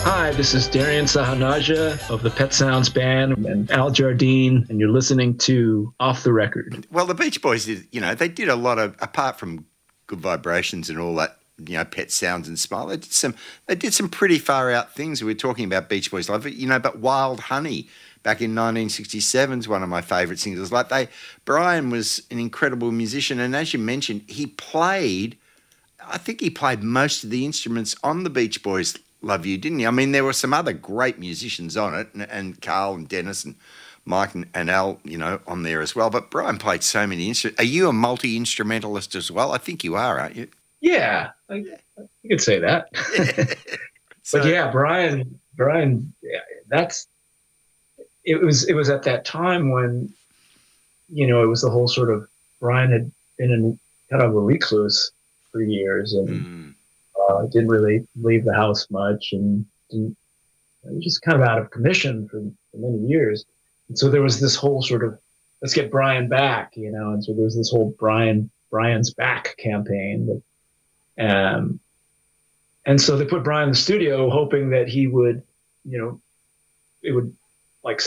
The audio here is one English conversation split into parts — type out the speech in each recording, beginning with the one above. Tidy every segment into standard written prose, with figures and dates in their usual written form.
Hi, this is Darian Sahanaja of the Pet Sounds Band and Al Jardine, and you're listening to Off the Record. Well, the Beach Boys did, they did a lot of, apart from Good Vibrations and all that, Pet Sounds and Smile, they did some pretty far out things. We were talking about Beach Boys Love It, but Wild Honey back in 1967 is one of my favourite singles. Brian was an incredible musician, and as you mentioned, I think he played most of the instruments on the Beach Boys Love You, didn't he? I mean, there were some other great musicians on it, and Carl and Dennis and Mike and Al, on there as well. But Brian played so many instruments. Are you a multi-instrumentalist as well? I think you are, aren't you? Yeah, you could say that. But yeah, Brian, yeah, it was at that time when, it was the whole sort of, Brian had been in kind of a recluse for years and didn't really leave the house much, and he was just kind of out of commission for many years. And so there was this whole sort of, let's get Brian back, and so there was this whole Brian's back campaign. And so they put Brian in the studio hoping that he would, it would like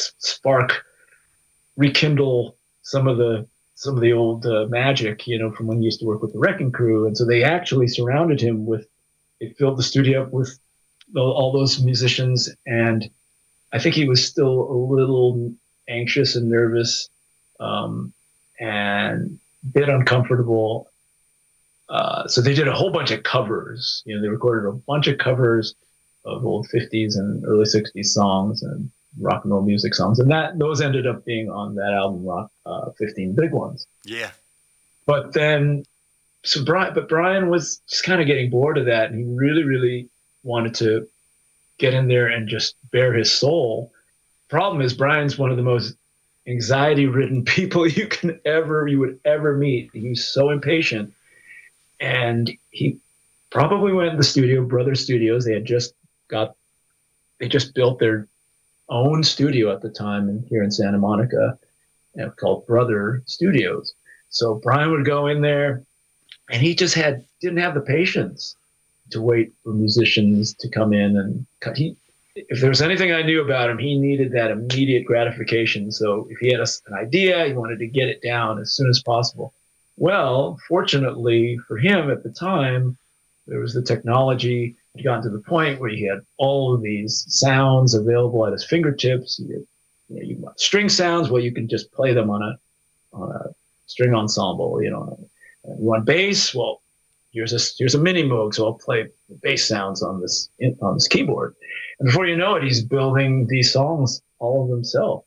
rekindle some of the old magic, from when he used to work with the Wrecking Crew. And so they actually surrounded him they filled the studio up with all those musicians. And I think he was still a little anxious and nervous, and a bit uncomfortable. So they did a whole bunch of covers. They recorded a bunch of covers of old 50s and early 60s songs and rock and roll music songs. And those ended up being on that album, 15 Big Ones. Yeah. But Brian was just kind of getting bored of that. And he really, really wanted to get in there and just bare his soul. Problem is, Brian's one of the most anxiety-ridden people you would ever meet. He was so impatient. And he probably went to the studio, Brother Studios. They just built their own studio at the time here in Santa Monica, called Brother Studios. So Brian would go in there, and he just didn't have the patience to wait for musicians to come in and cut. If there was anything I knew about him, he needed that immediate gratification. So if he had an idea, he wanted to get it down as soon as possible. Well, fortunately for him at the time, there was the technology. He'd gotten to the point where he had all of these sounds available at his fingertips. You want string sounds, well, you can just play them on a string ensemble. You want bass, well, here's a mini Moog, so I'll play the bass sounds on this keyboard. And before you know it, he's building these songs all of himself.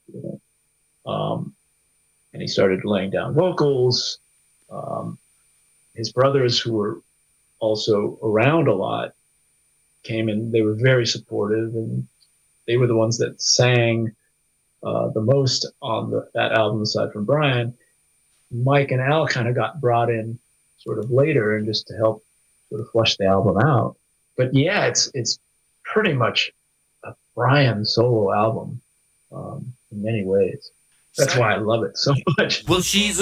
And he started laying down vocals. His brothers, who were also around a lot, came and they were very supportive, and they were the ones that sang the most on that album aside from Brian. Mike and Al kind of got brought in sort of later and just to help sort of flesh the album out. But yeah, it's pretty much a Brian solo album in many ways. That's why I love it so much. Well, she's